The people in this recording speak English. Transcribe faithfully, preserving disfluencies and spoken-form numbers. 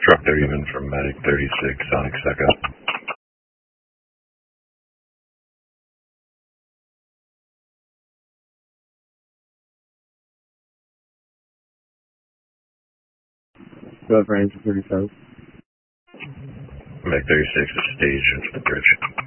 Truck thirty-one from Medic thirty-six, Sonic Seca. Go for Ranger thirty-seven. Medic thirty-six is staged into the bridge.